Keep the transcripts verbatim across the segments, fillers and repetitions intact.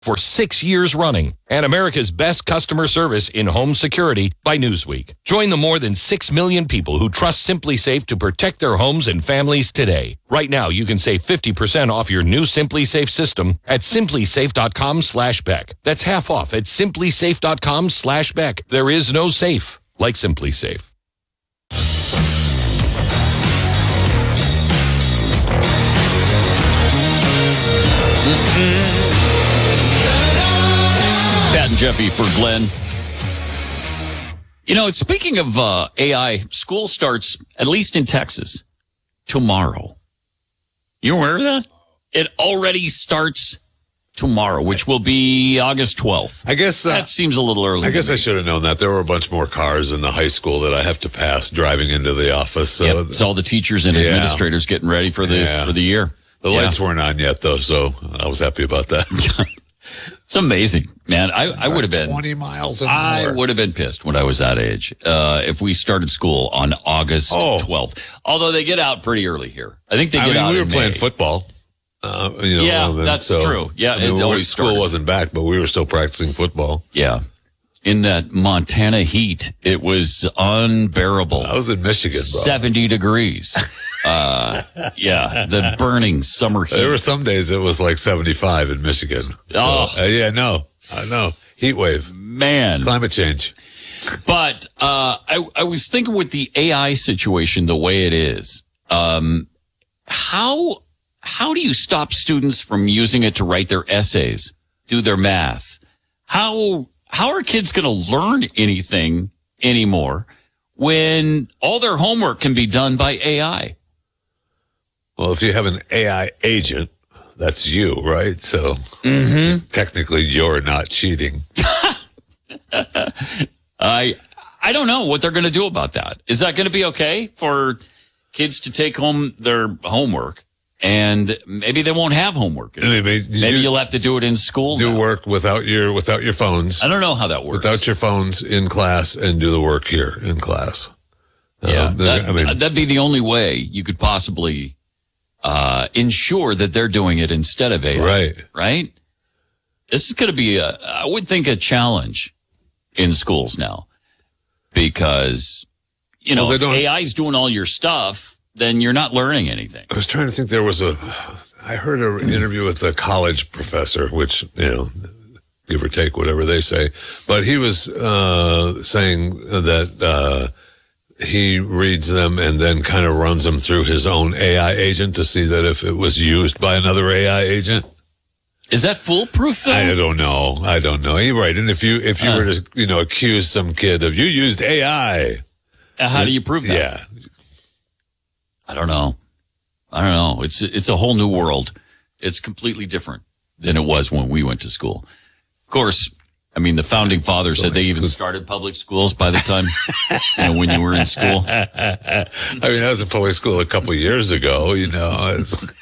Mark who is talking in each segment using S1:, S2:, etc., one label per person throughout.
S1: for six years running, and America's best customer service in home security by Newsweek. Join the more than six million people who trust SimpliSafe to protect their homes and families today. Right now, you can save fifty percent off your new SimpliSafe system at simplysafe.com slash Beck. That's half off at simplysafe.com slash Beck. There is no safe like SimpliSafe.
S2: Pat and Jeffy for Glenn. You know, speaking of uh, A I, school starts, at least in Texas, tomorrow. You aware of that? It already starts tomorrow, which will be August twelfth.
S3: I guess uh,
S2: that seems a little early.
S3: I guess I should have known that. There were a bunch more cars in the high school that I have to pass driving into the office. So
S2: yep, it's all the teachers and
S3: yeah.
S2: administrators getting ready for the yeah. for the year.
S3: The
S2: yeah.
S3: lights weren't on yet, though, so I was happy about that.
S2: It's amazing, man. I, I would have been
S3: twenty miles an
S2: I
S3: hour.
S2: would have been pissed when I was that age uh, if we started school on August
S3: oh.
S2: twelfth. Although they get out pretty early here. I think they get
S3: I mean,
S2: out
S3: we were
S2: in
S3: playing
S2: May.
S3: football. Uh, you know,
S2: yeah,
S3: then,
S2: that's
S3: so,
S2: true. Yeah,
S3: I mean,
S2: it always
S3: school
S2: started.
S3: wasn't back, but we were still practicing football.
S2: Yeah. In that Montana heat, it was unbearable.
S3: I was in Michigan, bro.
S2: seventy degrees. Uh, yeah, the burning summer heat.
S3: There were some days it was like seventy-five in Michigan. So,
S2: oh.
S3: uh, yeah, no, I know. Heat wave.
S2: Man.
S3: Climate change.
S2: But uh, I, I was thinking with the A I situation the way it is, um, how how do you stop students from using it to write their essays, do their math? How how are kids going to learn anything anymore when all their homework can be done by A I?
S3: Well, if you have an A I agent, that's you, right? So mm-hmm. technically you're not cheating.
S2: I I don't know what they're going to do about that. Is that going to be okay for kids to take home their homework and maybe they won't have homework?
S3: Maybe,
S2: maybe
S3: you,
S2: you'll have to do it in school.
S3: Do
S2: now.
S3: work without your without your phones.
S2: I don't know how that works.
S3: Without your phones in class and do the work here in class.
S2: Yeah,
S3: um,
S2: that,
S3: I mean,
S2: that'd be the only way you could possibly uh, ensure that they're doing it instead of A I.
S3: Right.
S2: Right? This is going to be, a, I would think, a challenge in schools now because, you know,
S3: well,
S2: if A I's doing all your stuff, then you're not learning anything.
S3: I was trying to think there was a, I heard an interview with a college professor, which, you know, give or take whatever they say, but he was uh, saying that uh, he reads them and then kind of runs them through his own A I agent to see that if it was used by another A I agent.
S2: Is that foolproof though?
S3: I don't know. I don't know. You're right. And if you if you uh, were to you know accuse some kid of you used A I,
S2: uh, how do you prove that?
S3: Yeah,
S2: I don't know. I don't know. It's it's a whole new world. It's completely different than it was when we went to school. Of course, I mean the founding fathers so said they even started public schools by the time you know when you were in school.
S3: I mean, I was in public school a couple of years ago. You know. It's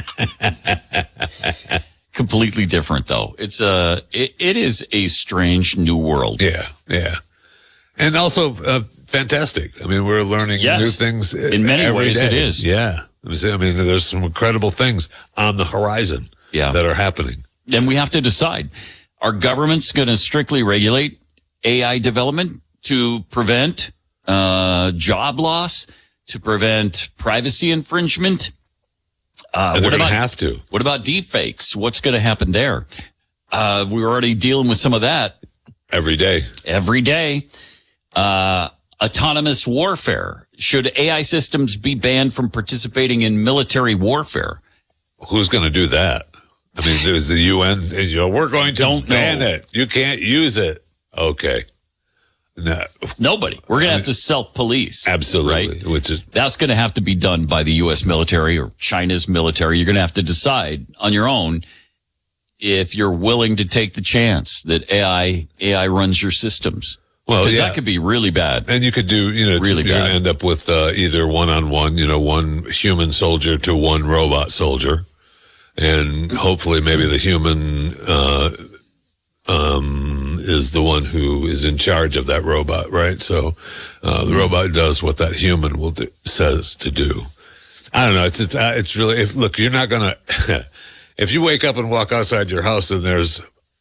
S2: completely different, though. It's a, it, it is a strange new world.
S3: Yeah, yeah, and also uh, fantastic. I mean, we're learning
S2: yes,
S3: new things
S2: in many
S3: every
S2: ways.
S3: day.
S2: It is.
S3: Yeah, I mean, there's some incredible things on the horizon.
S2: Yeah.
S3: that are happening.
S2: Then we have to decide: are governments going to strictly regulate A I development to prevent uh, job loss, to prevent privacy infringement? Uh,
S3: they're
S2: what
S3: going
S2: about
S3: to have to.
S2: What about deepfakes? What's going to happen there? Uh, we're already dealing with some of that
S3: every day.
S2: Every day. Uh, autonomous warfare. Should A I systems be banned from participating in military warfare?
S3: Who's going to do that? I mean, there's the U N. You know, we're going to
S2: Don't
S3: ban
S2: know.
S3: it. You can't use it. Okay. No.
S2: Nobody. We're going to have to self-police.
S3: Absolutely.
S2: Right?
S3: Which is
S2: That's going to have to be done by the U S military or China's military. You're going to have to decide on your own if you're willing to take the chance that A I A I runs your systems.
S3: Well,
S2: Because
S3: yeah.
S2: that could be really bad.
S3: And you could do, you know,
S2: Really
S3: you're going
S2: bad.
S3: to end up with uh, either one-on-one, you know, one human soldier to one robot soldier. And hopefully maybe the human uh, um, is the one who is in charge of that robot, right? So uh, the robot does what that human will do, says to do. I don't know. It's it's, uh, it's really, if, look, you're not going to, if you wake up and walk outside your house and there's